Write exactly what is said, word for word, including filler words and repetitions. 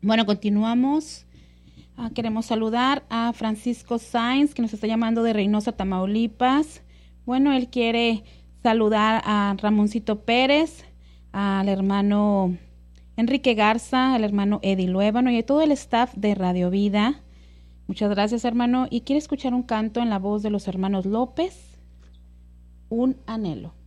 Bueno, continuamos. Ah, queremos saludar a Francisco Sainz, que nos está llamando de Reynosa, Tamaulipas. Bueno, él quiere saludar a Ramoncito Pérez, al hermano Enrique Garza, al hermano Eddie Luébano y a todo el staff de Radio Vida. Muchas gracias, hermano. Y quiere escuchar un canto en la voz de los hermanos López, Un Anhelo.